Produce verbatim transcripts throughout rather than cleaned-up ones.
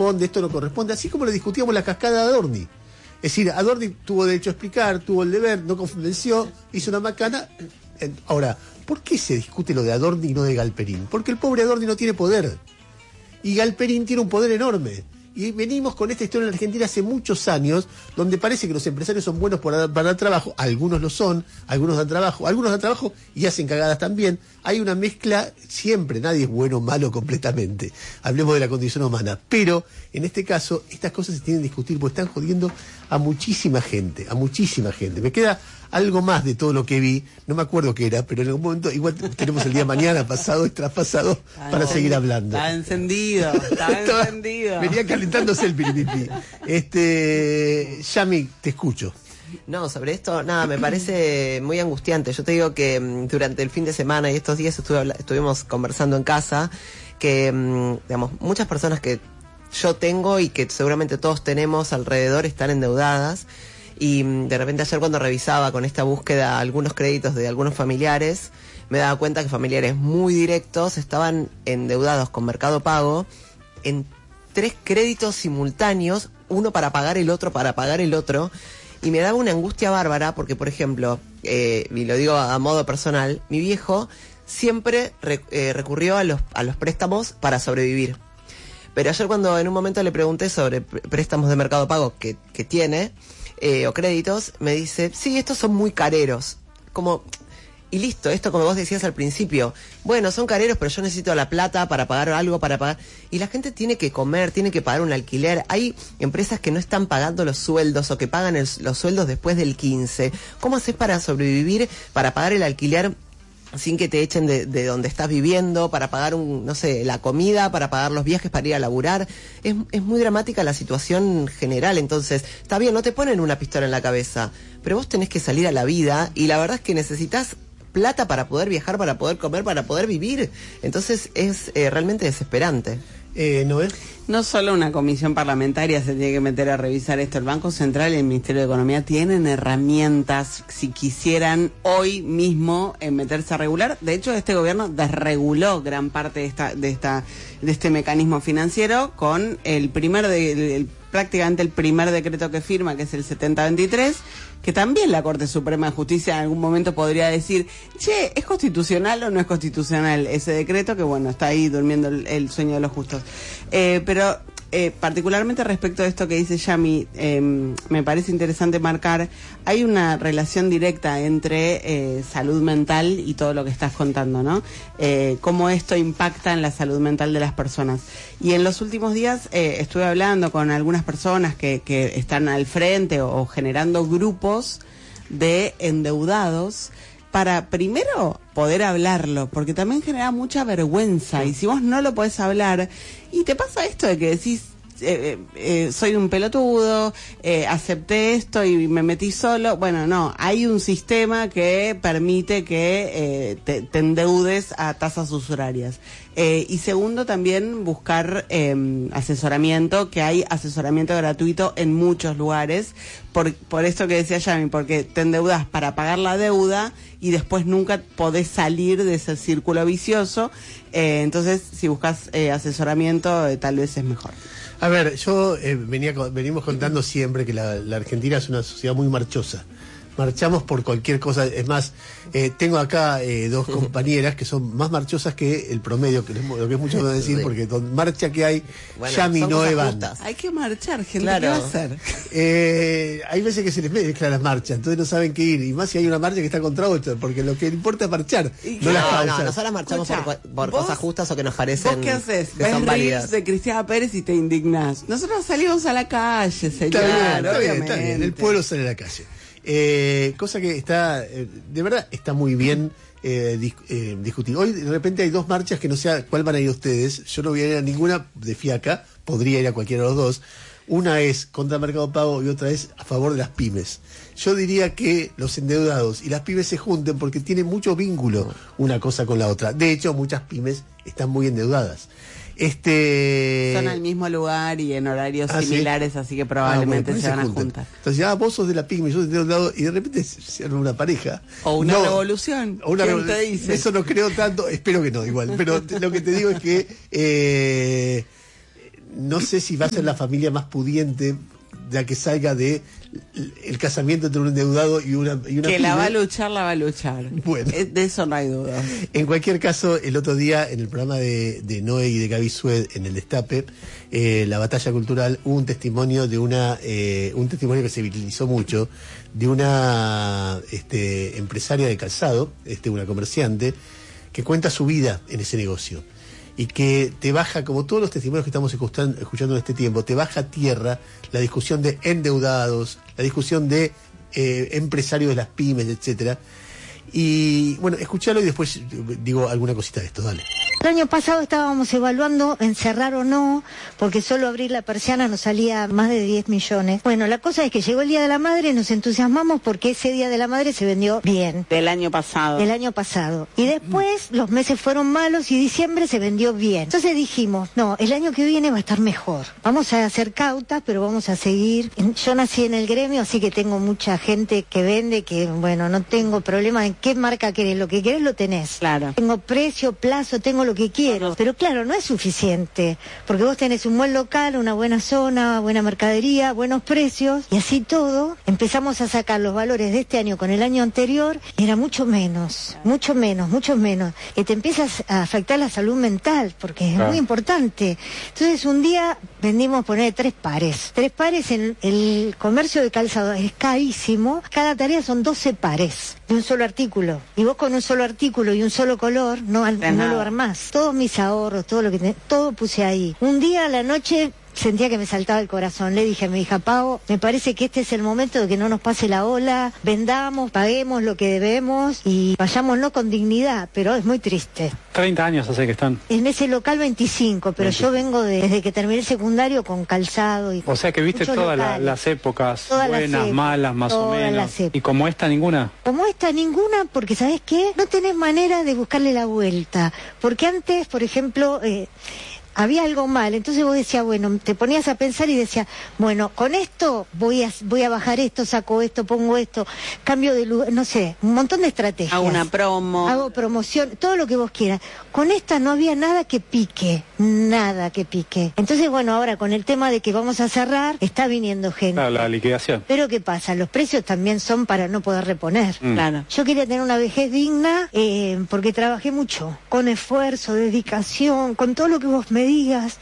corresponde, esto no corresponde, así como le discutíamos la cascada de Adorni. Es decir, Adorni tuvo derecho a explicar, tuvo el deber, no convenció, hizo una macana. Ahora, ¿por qué se discute lo de Adorni y no de Galperín? Porque el pobre Adorni no tiene poder. Y Galperín tiene un poder enorme. Y venimos con esta historia en Argentina hace muchos años, donde parece que los empresarios son buenos para, para dar trabajo, algunos lo son, algunos dan trabajo, algunos dan trabajo y hacen cagadas también. Hay una mezcla siempre, nadie es bueno o malo completamente. Hablemos de la condición humana. Pero, en este caso, estas cosas se tienen que discutir porque están jodiendo a muchísima gente, a muchísima gente. Me queda algo más de todo lo que vi, no me acuerdo qué era, pero en algún momento igual tenemos el día mañana, pasado y traspasado, para seguir hablando. Está encendido, está encendido. Venía calentándose el piripipi. Este, Yami, te escucho. No, sobre esto, nada, me parece muy angustiante. Yo te digo que um, durante el fin de semana y estos días estuve habla- estuvimos conversando en casa, que, um, digamos, muchas personas que yo tengo y que seguramente todos tenemos alrededor están endeudadas. Y de repente ayer cuando revisaba con esta búsqueda algunos créditos de algunos familiares, me daba cuenta que familiares muy directos estaban endeudados con Mercado Pago en tres créditos simultáneos, uno para pagar el otro, para pagar el otro, y me daba una angustia bárbara porque, por ejemplo, eh, y lo digo a, a modo personal, mi viejo siempre re, eh, recurrió a los, a los préstamos para sobrevivir. Pero ayer cuando en un momento le pregunté sobre préstamos de Mercado Pago que, que tiene, Eh, o créditos, me dice, sí, estos son muy careros. Como, y listo, esto como vos decías al principio, bueno, son careros, pero yo necesito la plata para pagar algo, para pagar... Y la gente tiene que comer, tiene que pagar un alquiler. Hay empresas que no están pagando los sueldos o que pagan el, los sueldos después del quince. ¿Cómo haces para sobrevivir, para pagar el alquiler sin que te echen de, de donde estás viviendo, para pagar un, no sé, la comida, para pagar los viajes para ir a laburar? Es, es muy dramática la situación general. Entonces, está bien, no te ponen una pistola en la cabeza, pero vos tenés que salir a la vida y la verdad es que necesitas plata para poder viajar, para poder comer, para poder vivir. Entonces es eh, realmente desesperante. Eh, ¿Noel? No solo una comisión parlamentaria se tiene que meter a revisar esto, el Banco Central y el Ministerio de Economía tienen herramientas si quisieran hoy mismo en meterse a regular. De hecho, este gobierno desreguló gran parte de esta de esta de este mecanismo financiero con el primer de, el, el, prácticamente el primer decreto que firma, que es el setenta veintitrés, que también la Corte Suprema de Justicia en algún momento podría decir, che, ¿es constitucional o no es constitucional ese decreto? Que bueno, está ahí durmiendo el, el sueño de los justos. Eh, pero eh, particularmente respecto a esto que dice Yami, eh, me parece interesante marcar, hay una relación directa entre eh, salud mental y todo lo que estás contando, ¿no? Eh, cómo esto impacta en la salud mental de las personas. Y en los últimos días eh, estuve hablando con algunas personas que, que están al frente o, o generando grupos de endeudados para primero poder hablarlo, porque también genera mucha vergüenza, y si vos no lo podés hablar, y te pasa esto de que decís, eh, eh, soy un pelotudo, eh, acepté esto y me metí solo, bueno, no, hay un sistema que permite que eh, te, te endeudes a tasas usurarias. Eh, y segundo, también buscar eh, asesoramiento, que hay asesoramiento gratuito en muchos lugares, por, por esto que decía Yami, porque te endeudas para pagar la deuda y después nunca podés salir de ese círculo vicioso, eh, entonces si buscas eh, asesoramiento eh, tal vez es mejor. A ver, yo eh, venía venimos contando siempre que la, la Argentina es una sociedad muy marchosa. Marchamos por cualquier cosa. Es más, eh, tengo acá eh, dos compañeras que son más marchosas que el promedio, que es, lo que es mucho decir, sí. Porque con marcha que hay, bueno, Yami no van. Hay que marchar, gente, claro. ¿Qué va a hacer? Eh, hay veces que se les mezclan las marchas, entonces no saben qué ir, y más si hay una marcha que está contra otra, porque lo que importa es marchar, no, no las causas. No, nosotros marchamos Escucha, por, por cosas justas o que nos parecen. ¿Vos qué haces? Que ves son reels de Cristina Pérez y te indignás. Nosotros salimos a la calle, señor. Está bien, está bien, está bien. El pueblo sale a la calle. Eh, cosa que está, eh, de verdad, está muy bien eh, dis, eh, discutir. Hoy de repente hay dos marchas que no sé cuál van a ir ustedes. Yo no voy a ir a ninguna de Fiaca, podría ir a cualquiera de los dos. Una es contra Mercado Pago y otra es a favor de las pymes. Yo diría que los endeudados y las pymes se junten porque tienen mucho vínculo una cosa con la otra. De hecho, muchas pymes están muy endeudadas. Este... Son al mismo lugar y en horarios ¿Ah, similares, sí? Así que probablemente ah, bueno, se, se van juntan. a juntar. Entonces ya vos sos de la pyme, yo soy de un lado, y de repente se arma una pareja. O una no, revolución. O una ¿Quién revol- te dice? Eso no creo tanto, espero que no, igual. Pero te, lo que te digo es que eh, no sé si va a ser la familia más pudiente ya que salga de el casamiento entre un endeudado y una, y una que pyme. la va a luchar, la va a luchar. Bueno. De eso no hay duda. En cualquier caso, el otro día, en el programa de, de Noé y de Gaby Sued, en el Destape, eh, la batalla cultural, hubo un testimonio de una, eh, un testimonio que se viralizó mucho, de una este, empresaria de calzado, este, una comerciante, que cuenta su vida en ese negocio. Y que te baja, como todos los testimonios que estamos escuchando, escuchando en este tiempo, te baja a tierra la discusión de endeudados, la discusión de eh, empresarios de las pymes, etcétera. Y bueno, escuchalo y después digo alguna cosita de esto, dale. El año pasado estábamos evaluando en cerrar o no, porque solo abrir la persiana nos salía más de diez millones. Bueno, la cosa es que llegó el Día de la Madre y nos entusiasmamos porque ese Día de la Madre se vendió bien. Del año pasado. Del año pasado. Y después los meses fueron malos y diciembre se vendió bien. Entonces dijimos, no, el año que viene va a estar mejor. Vamos a hacer cautas, pero vamos a seguir. Yo nací en el gremio, así que tengo mucha gente que vende, que bueno, no tengo problema en qué marca querés. Lo que querés lo tenés. Claro. Tengo precio, plazo, tengo lo que quiero. Pero claro, no es suficiente. Porque vos tenés un buen local, una buena zona, buena mercadería, buenos precios. Y así todo, empezamos a sacar los valores de este año con el año anterior. Era mucho menos, mucho menos, mucho menos. Y te empiezas a afectar la salud mental, porque es Claro. muy importante. Entonces un día vendimos poner tres pares. Tres pares en el comercio de calzado es carísimo. Cada tarea son doce pares de un solo artículo. Y vos con un solo artículo y un solo color no, no lo armás. Todos mis ahorros, todo lo que te- todo puse ahí. Un día a la noche sentía que me saltaba el corazón. Le dije a mi hija, Pau, me parece que este es el momento de que no nos pase la ola, vendamos, paguemos lo que debemos y vayámonos con dignidad, pero es muy triste. treinta años hace que están. En ese local veinticinco, pero yo vengo de- desde que terminé el secundario con calzado y... O sea que viste muchos todas la- locales. las épocas, Todas las buenas, épocas, malas, más o todas menos. las épocas. Y como esta, ninguna. Como esta, ninguna, porque ¿sabés qué? No tenés manera de buscarle la vuelta. Porque antes, por ejemplo, eh, había algo mal, entonces vos decías, bueno, te ponías a pensar y decías, bueno, con esto voy a, voy a bajar esto, saco esto, pongo esto, cambio de lugar, no sé, un montón de estrategias. Hago una promo. Hago promoción, todo lo que vos quieras. Con esta no había nada que pique, nada que pique. Entonces, bueno, ahora con el tema de que vamos a cerrar, está viniendo gente. Claro, la liquidación. Pero ¿qué pasa? Los precios también son para no poder reponer. Mm. Claro. Yo quería tener una vejez digna eh, porque trabajé mucho, con esfuerzo, dedicación, con todo lo que vos me digas.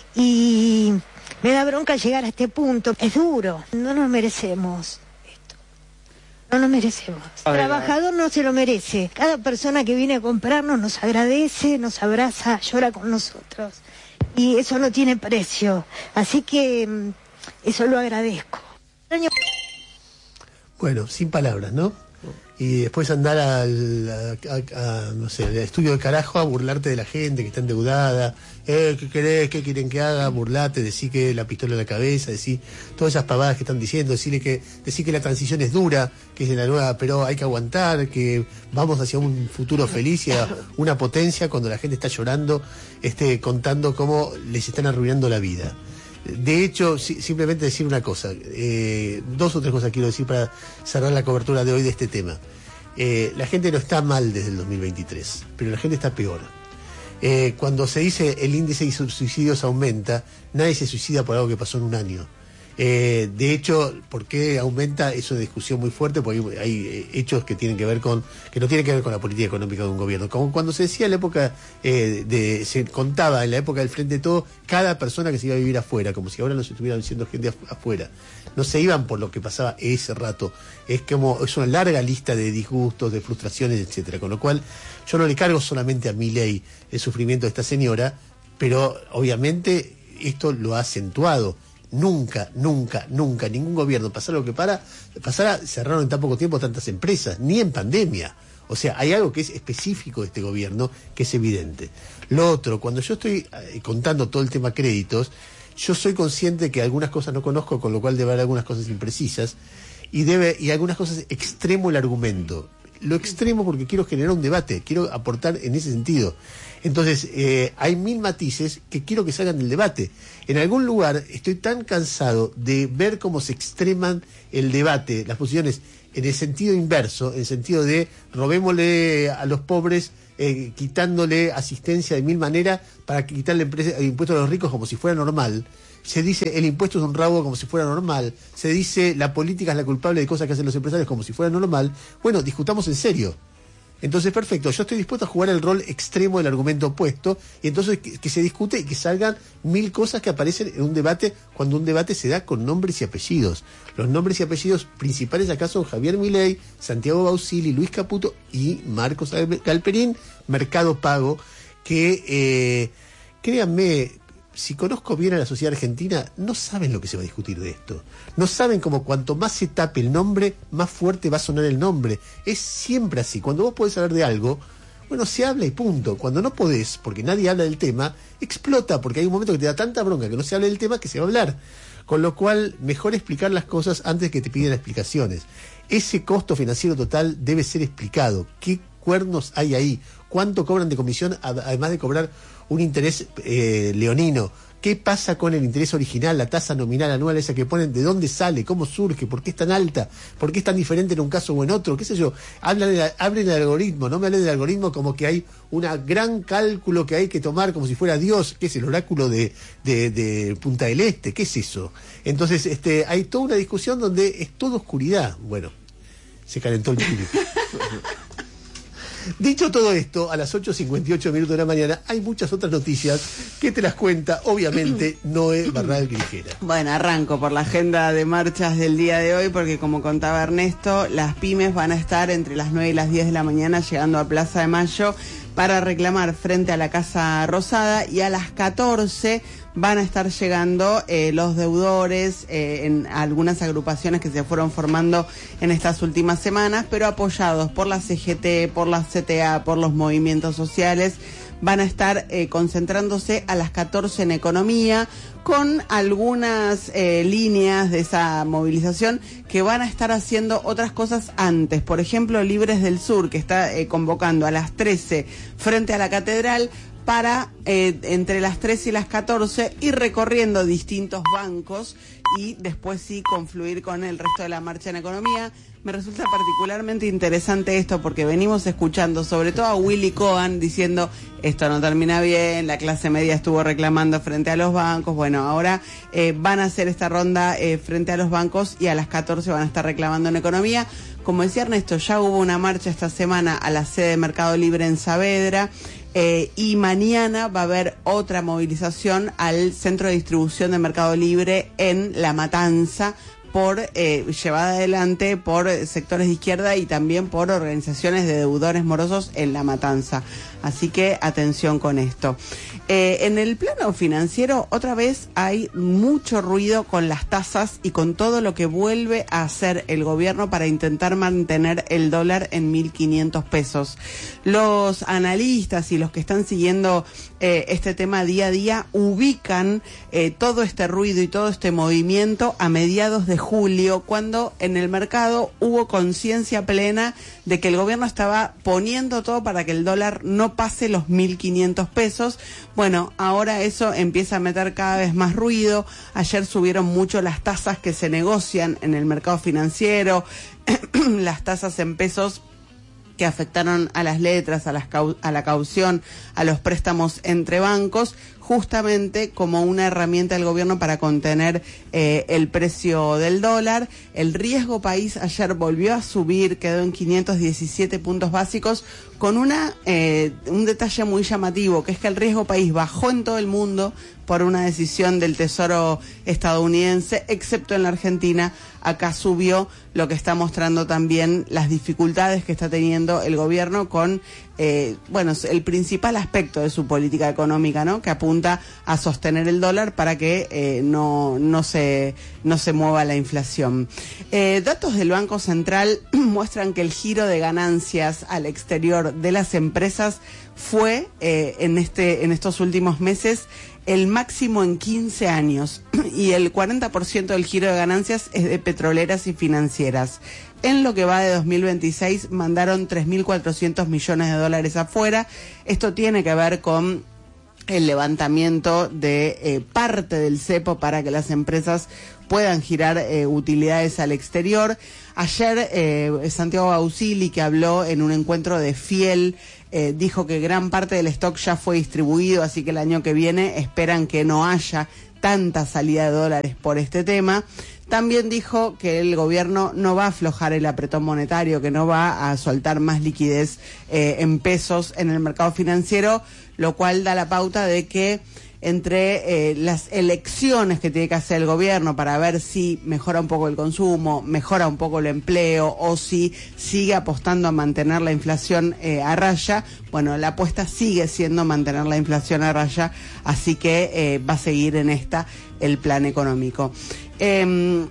Y me da bronca llegar a este punto. Es duro, no nos merecemos esto. No nos merecemos. El trabajador no se lo merece. Cada persona que viene a comprarnos nos agradece, nos abraza, llora con nosotros. Y eso no tiene precio. Así que mm, eso lo agradezco. El año Bueno, sin palabras, ¿no? Y después andar al, a, a- a, no sé, al estudio de carajo a burlarte de la gente que está endeudada. Eh, ¿qué querés? ¿Qué quieren que haga? Burlate, decir que la pistola en la cabeza, decir todas esas pavadas que están diciendo, decirle que, decir que la transición es dura, que es de la nueva, pero hay que aguantar, que vamos hacia un futuro feliz y a una potencia cuando la gente está llorando, este, contando cómo les están arruinando la vida. De hecho, si- simplemente decir una cosa, eh, dos o tres cosas quiero decir para cerrar la cobertura de hoy de este tema. Eh, la gente no está mal desde el dos mil veintitrés, pero la gente está peor. Eh, cuando se dice el índice de suicidios aumenta, nadie se suicida por algo que pasó en un año. Eh, de hecho, ¿por qué aumenta? Es una discusión muy fuerte, porque hay, hay, eh, hechos que tienen que ver con, que no tienen que ver con la política económica de un gobierno. Como cuando se decía en la época, eh, de, se contaba en la época del Frente de Todo, cada persona que se iba a vivir afuera, como si ahora nos estuvieran diciendo gente af- afuera. No se iban por lo que pasaba ese rato. Es como, es una larga lista de disgustos, de frustraciones, etcétera. Con lo cual, yo no le cargo solamente a Milei el sufrimiento de esta señora, pero obviamente esto lo ha acentuado. Nunca, nunca, nunca, ningún gobierno, pasara lo que para, pasara, cerraron en tan poco tiempo tantas empresas, ni en pandemia. O sea, hay algo que es específico de este gobierno, que es evidente. Lo otro, cuando yo estoy eh, contando todo el tema créditos, yo soy consciente que algunas cosas no conozco, con lo cual debe haber algunas cosas imprecisas, y debe, y algunas cosas extremo el argumento. Lo extremo porque quiero generar un debate, quiero aportar en ese sentido. Entonces, eh, hay mil matices que quiero que salgan del debate. En algún lugar estoy tan cansado de ver cómo se extreman el debate, las posiciones en el sentido inverso, en el sentido de robémosle a los pobres, eh, quitándole asistencia de mil maneras para quitarle el impuesto a los ricos como si fuera normal. Se dice el impuesto es un rabo como si fuera normal. Se dice la política es la culpable de cosas que hacen los empresarios como si fuera normal. Bueno, discutamos en serio. Entonces, perfecto, yo estoy dispuesto a jugar el rol extremo del argumento opuesto, y entonces que, que se discute y que salgan mil cosas que aparecen en un debate, cuando un debate se da con nombres y apellidos. Los nombres y apellidos principales acá son Javier Milei, Santiago Bausili, Luis Caputo y Marcos Galperín, Mercado Pago, que, eh, créanme, si conozco bien a la sociedad argentina, no saben lo que se va a discutir de esto. No saben cómo cuanto más se tape el nombre, más fuerte va a sonar el nombre. Es siempre así. Cuando vos podés hablar de algo, bueno, se habla y punto. Cuando no podés, porque nadie habla del tema, explota, porque hay un momento que te da tanta bronca que no se hable del tema que se va a hablar. Con lo cual, mejor explicar las cosas antes que te pidan explicaciones. Ese costo financiero total debe ser explicado. ¿Qué cuernos hay ahí? ¿Cuánto cobran de comisión, además de cobrar un interés eh, leonino? ¿Qué pasa con el interés original, la tasa nominal anual esa que ponen? ¿De dónde sale? ¿Cómo surge? ¿Por qué es tan alta? ¿Por qué es tan diferente en un caso o en otro? ¿Qué sé yo? Hablan del, hablen del algoritmo, no me hablen del algoritmo como que hay un gran cálculo que hay que tomar como si fuera Dios, que es el oráculo de, de, de Punta del Este. ¿Qué es eso? Entonces, este, hay toda una discusión donde es toda oscuridad. Bueno, se calentó el espíritu. Dicho todo esto, a las ocho cincuenta y ocho minutos de la mañana hay muchas otras noticias que te las cuenta, obviamente, Noé Barral Grijera. Bueno, arranco por la agenda de marchas del día de hoy, porque como contaba Ernesto, las pymes van a estar entre las nueve y las diez de la mañana llegando a Plaza de Mayo para reclamar frente a la Casa Rosada, y a las catorce van a estar llegando eh, los deudores eh, en algunas agrupaciones que se fueron formando en estas últimas semanas, pero apoyados por la C G T, por la C T A, por los movimientos sociales. Van a estar eh, concentrándose a las catorce en economía, con algunas eh, líneas de esa movilización que van a estar haciendo otras cosas antes. Por ejemplo, Libres del Sur, que está eh, convocando a las trece frente a la Catedral para eh, entre las trece y las catorce ir recorriendo distintos bancos y después sí confluir con el resto de la marcha en economía. Me resulta particularmente interesante esto porque venimos escuchando sobre todo a Willy Cohen diciendo esto no termina bien, la clase media estuvo reclamando frente a los bancos. Bueno, ahora eh, van a hacer esta ronda eh, frente a los bancos y a las catorce van a estar reclamando en economía. Como decía Ernesto, ya hubo una marcha esta semana a la sede de Mercado Libre en Saavedra. Eh, y mañana va a haber otra movilización al centro de distribución de Mercado Libre en La Matanza, por eh, llevada adelante por sectores de izquierda y también por organizaciones de deudores morosos en La Matanza. Así que atención con esto. Eh, en el plano financiero, otra vez hay mucho ruido con las tasas y con todo lo que vuelve a hacer el gobierno para intentar mantener el dólar en mil quinientos pesos. Los analistas y los que están siguiendo eh, este tema día a día ubican eh, todo este ruido y todo este movimiento a mediados de julio, cuando en el mercado hubo conciencia plena de que el gobierno estaba poniendo todo para que el dólar no pase los mil quinientos pesos. Bueno, ahora eso empieza a meter cada vez más ruido. Ayer subieron mucho las tasas que se negocian en el mercado financiero, las tasas en pesos que afectaron a las letras, a, las cau- a la caución, a los préstamos entre bancos, justamente como una herramienta del gobierno para contener eh, el precio del dólar. El riesgo país ayer volvió a subir, quedó en quinientos diecisiete puntos básicos, con una eh, un detalle muy llamativo, que es que el riesgo país bajó en todo el mundo por una decisión del Tesoro estadounidense, excepto en la Argentina. Acá subió, lo que está mostrando también las dificultades que está teniendo el gobierno con, eh, bueno, el principal aspecto de su política económica, ¿no?, que apunta a sostener el dólar para que eh, no, no, se, no se mueva la inflación. Eh, datos del Banco Central muestran que el giro de ganancias al exterior de las empresas fue eh, en, este, en estos últimos meses el máximo en quince años, y el cuarenta por ciento del giro de ganancias es de petroleras y financieras. En lo que va de dos mil veintiséis mandaron tres mil cuatrocientos millones de dólares afuera. Esto tiene que ver con el levantamiento de eh, parte del cepo para que las empresas puedan girar eh, utilidades al exterior. Ayer eh, Santiago Bausili, que habló en un encuentro de Fiel, eh, dijo que gran parte del stock ya fue distribuido, así que el año que viene esperan que no haya tanta salida de dólares por este tema. También dijo que el gobierno no va a aflojar el apretón monetario, que no va a soltar más liquidez eh, en pesos en el mercado financiero, lo cual da la pauta de que entre eh, las elecciones que tiene que hacer el gobierno para ver si mejora un poco el consumo, mejora un poco el empleo o si sigue apostando a mantener la inflación eh, a raya, bueno, la apuesta sigue siendo mantener la inflación a raya, así que eh, va a seguir en esta el plan económico. Eh,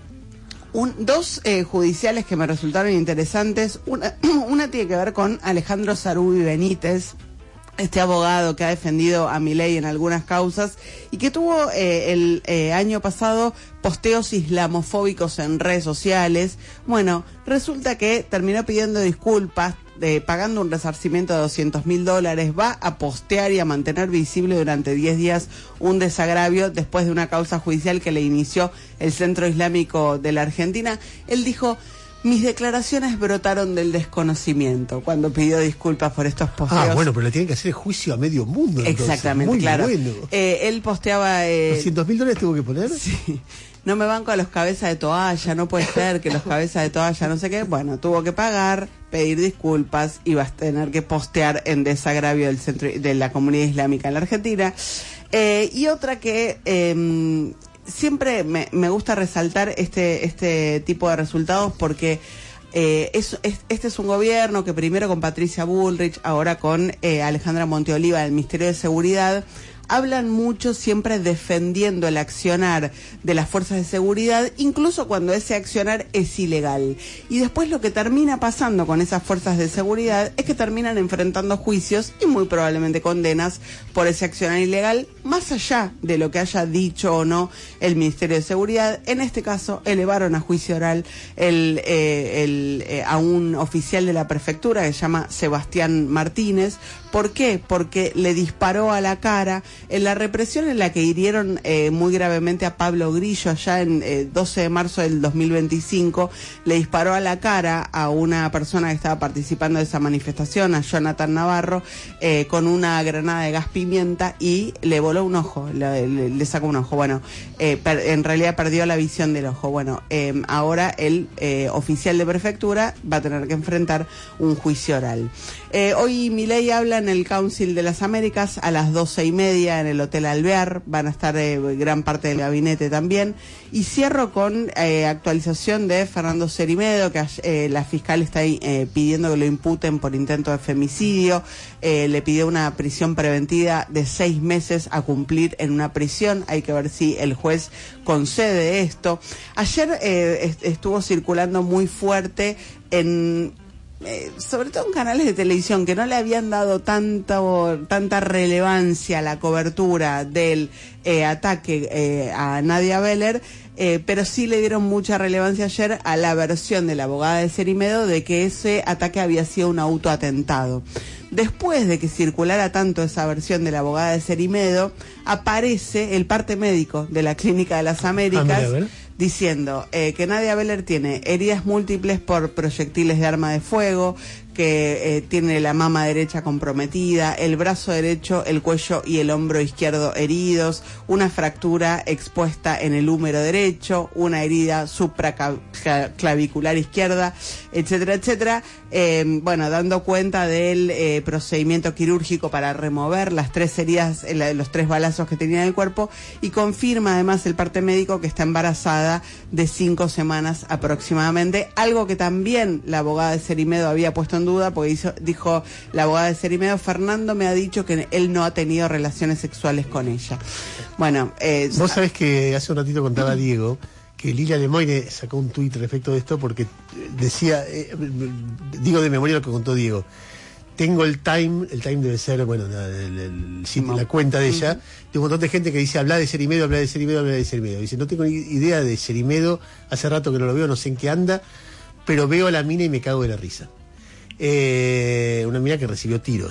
un, dos eh, judiciales que me resultaron interesantes, una, una tiene que ver con Alejandro Sarubi Benítez, este abogado que ha defendido a Milei en algunas causas y que tuvo eh, el eh, año pasado posteos islamofóbicos en redes sociales. Bueno, resulta que terminó pidiendo disculpas, eh, pagando un resarcimiento de doscientos mil dólares, va a postear y a mantener visible durante diez días un desagravio después de una causa judicial que le inició el Centro Islámico de la Argentina. Él dijo: mis declaraciones brotaron del desconocimiento cuando pidió disculpas por estos posteos. Ah, bueno, pero le tienen que hacer el juicio a medio mundo. Entonces. Exactamente, Muy claro. bueno. Eh, él posteaba... Eh, ¿doscientos mil dólares tuvo que poner? Sí. No me banco a los cabezas de toalla, no puede ser que los cabezas de toalla, no sé qué. Bueno, tuvo que pagar, pedir disculpas y vas a tener que postear en desagravio del centro de la comunidad islámica en la Argentina. Eh, y otra que... Eh, siempre me, me gusta resaltar este este tipo de resultados porque eh, es, es, este es un gobierno que primero con Patricia Bullrich, ahora con eh, Alejandra Monteoliva del Ministerio de Seguridad, hablan mucho siempre defendiendo el accionar de las fuerzas de seguridad, incluso cuando ese accionar es ilegal. Y después lo que termina pasando con esas fuerzas de seguridad es que terminan enfrentando juicios y muy probablemente condenas por ese accionar ilegal, más allá de lo que haya dicho o no el Ministerio de Seguridad. En este caso, elevaron a juicio oral el, eh, el, eh, a un oficial de la prefectura que se llama Sebastián Martínez. ¿Por qué? Porque le disparó a la cara en la represión en la que hirieron eh, muy gravemente a Pablo Grillo allá en eh, doce de marzo del dos mil veinticinco. Le disparó a la cara a una persona que estaba participando de esa manifestación, a Jonathan Navarro, eh, con una granada de gas pimienta y le voló un ojo, le, le, le sacó un ojo. Bueno, eh, per, en realidad perdió la visión del ojo. Bueno, eh, ahora el eh, oficial de prefectura va a tener que enfrentar un juicio oral. Eh, hoy Milei habla en el Council de las Américas a las doce y media en el Hotel Alvear, van a estar eh, gran parte del gabinete también. Y cierro con eh, actualización de Fernando Cerimedo, que eh, la fiscal está ahí, eh, pidiendo que lo imputen por intento de femicidio. Eh, le pidió una prisión preventiva de seis meses a cumplir en una prisión. Hay que ver si el juez concede esto. Ayer eh, est- estuvo circulando muy fuerte en... Eh, sobre todo en canales de televisión que no le habían dado tanto, tanta relevancia a la cobertura del eh, ataque eh, a Nadia Beller, eh, pero sí le dieron mucha relevancia ayer a la versión de la abogada de Cerimedo de que ese ataque había sido un autoatentado. Después de que circulara tanto esa versión de la abogada de Cerimedo, aparece el parte médico de la Clínica de las Américas, ah, diciendo eh, que Nadia Beller tiene heridas múltiples por proyectiles de arma de fuego, que eh, tiene la mama derecha comprometida, el brazo derecho, el cuello y el hombro izquierdo heridos, una fractura expuesta en el húmero derecho, una herida supraclavicular izquierda, etcétera, etcétera. Eh, bueno, dando cuenta del eh, procedimiento quirúrgico para remover las tres heridas, eh, los tres balazos que tenía en el cuerpo, y confirma además el parte médico que está embarazada de cinco semanas aproximadamente, algo que también la abogada de Cerimedo había puesto en duda, porque hizo, dijo la abogada de Cerimedo: Fernando me ha dicho que él no ha tenido relaciones sexuales con ella. Bueno, eh, vos sabés que hace un ratito contaba Diego que Lilia Lemoyne sacó un tuit respecto de esto porque decía, eh, digo de memoria lo que contó Diego, tengo el time, el time debe ser, bueno, la, el, el, no. la cuenta de ella, de un montón de gente que dice, habla de Cerimedo, habla de Cerimedo, habla de Cerimedo. Dice, no tengo ni idea de Cerimedo, hace rato que no lo veo, no sé en qué anda, pero veo a la mina y me cago de la risa. Eh, una mina que recibió tiros.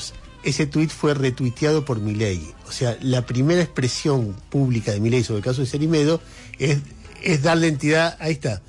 ese tuit fue retuiteado por Milei. O sea, la primera expresión pública de Milei sobre el caso de Cerimedo es, es darle entidad, ahí está,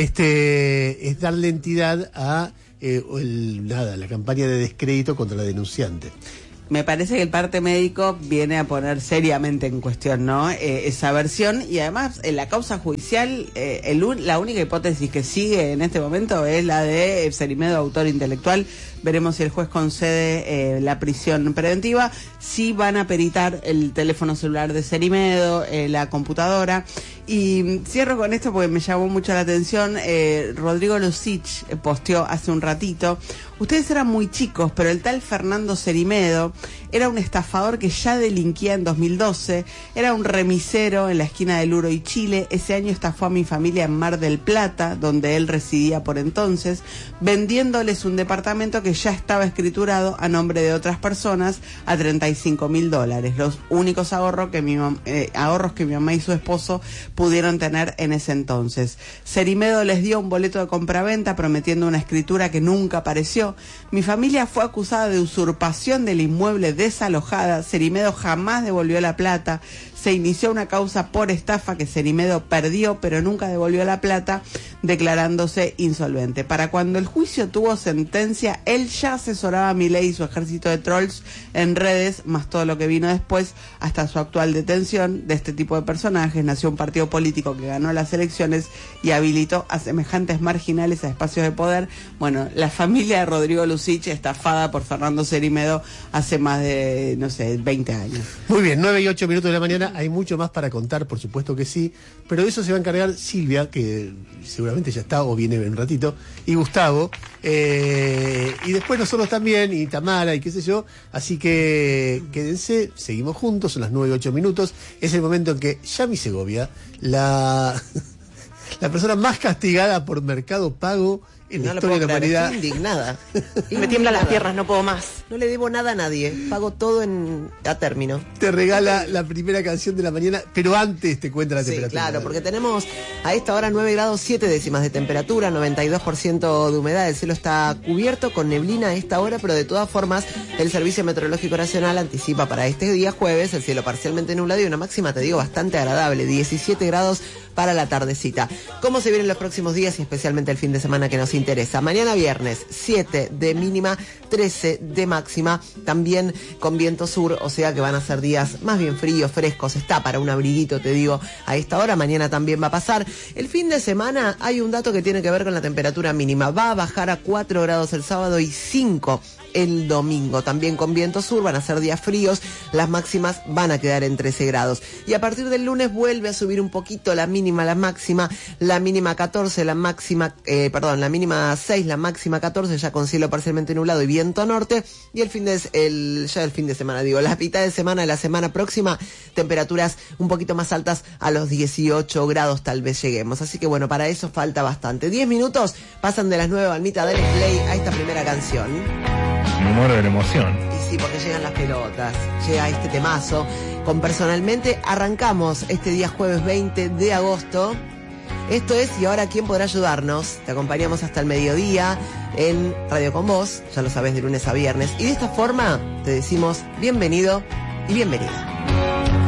este, es darle entidad a eh, el, nada, la campaña de descrédito contra la denunciante. Me parece que el parte médico viene a poner seriamente en cuestión, ¿no? Eh, esa versión, y además en la causa judicial eh, el, la única hipótesis que sigue en este momento es la de Cerimedo, autor intelectual. Veremos si el juez concede eh, la prisión preventiva, si van a peritar el teléfono celular de Cerimedo, eh, la computadora. Y cierro con esto porque me llamó mucho la atención. eh, Rodrigo Lucich eh, posteó hace un ratito: ustedes eran muy chicos, pero el tal Fernando Cerimedo era un estafador que ya delinquía en dos mil doce, era un remisero en la esquina del Uro y Chile. Ese año estafó a mi familia en Mar del Plata, donde él residía por entonces, vendiéndoles un departamento que ya estaba escriturado a nombre de otras personas a treinta y cinco mil dólares, los únicos ahorros que mi mam- eh, ahorros que mi mamá y su esposo pudieron tener en ese entonces. Cerimedo les dio un boleto de compraventa prometiendo una escritura que nunca apareció. Mi familia fue acusada de usurpación del inmueble desalojada. Cerimedo jamás devolvió la plata. Se inició una causa por estafa que Cerimedo perdió, pero nunca devolvió la plata, declarándose insolvente. Para cuando el juicio tuvo sentencia, él ya asesoraba a Milei y su ejército de trolls en redes, más todo lo que vino después, hasta su actual detención de este tipo de personajes. Nació un partido político que ganó las elecciones y habilitó a semejantes marginales a espacios de poder. Bueno, la familia de Rodrigo Lucich, estafada por Fernando Cerimedo hace más de, no sé, veinte años. Muy bien, nueve y ocho minutos de la mañana. Hay mucho más para contar, por supuesto que sí, pero de eso se va a encargar Silvia, que seguramente ya está o viene en un ratito, y Gustavo, eh, y después nosotros también, y Tamara, y qué sé yo. Así que quédense, seguimos juntos, son las nueve y ocho minutos. Es el momento en que Yami Segovia, la, la persona más castigada por Mercado Pago en la No lo historia de puedo la creer, humanidad. estoy indignada. Y me tiemblan las piernas, no puedo más. No le debo nada a nadie, pago todo en a término. Te regala la primera canción de la mañana, pero antes te cuenta la Sí, temperatura. claro, porque tenemos a esta hora nueve grados siete décimas de temperatura, noventa y dos por ciento de humedad, el cielo está cubierto con neblina a esta hora, pero de todas formas el Servicio Meteorológico Nacional anticipa para este día jueves el cielo parcialmente nublado y una máxima, te digo, bastante agradable, diecisiete grados para la tardecita. ¿Cómo se vienen los próximos días y especialmente el fin de semana que nos interesa? Mañana viernes, siete de mínima, trece de máxima, también con viento sur, o sea que van a ser días más bien fríos, frescos, está para un abriguito, te digo, a esta hora. Mañana también va a pasar. El fin de semana hay un dato que tiene que ver con la temperatura mínima, va a bajar a cuatro grados el sábado y cinco el domingo, también con viento sur, van a ser días fríos, las máximas van a quedar en trece grados. Y a partir del lunes vuelve a subir un poquito la mínima, la máxima, la mínima catorce, la máxima, eh, perdón, la mínima seis, la máxima catorce, ya con cielo parcialmente nublado y viento norte, y el fin de, el, ya el fin de semana, digo, la mitad de semana de la semana próxima, temperaturas un poquito más altas, a los dieciocho grados tal vez lleguemos. Así que bueno, para eso falta bastante. diez minutos pasan de las nueve, Almita, dale play a esta primera canción. Me muero de la emoción. Y sí, porque llegan las pelotas, llega este temazo. Con Personalmente arrancamos este día jueves veinte de agosto. Esto es Y Ahora ¿Quién Podrá Ayudarnos? Te acompañamos hasta el mediodía en Radio Con Vos, ya lo sabés, de lunes a viernes. Y de esta forma te decimos bienvenido y bienvenida.